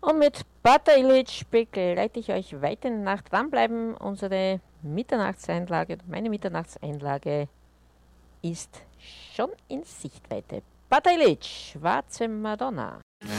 Und mit Butter Illich begleite ich euch weiter in die Nacht. Dranbleiben, unsere Mitternachtseinlage, meine Mitternachtseinlage ist schon in Sichtweite. Butter Illich, schwarze Madonna.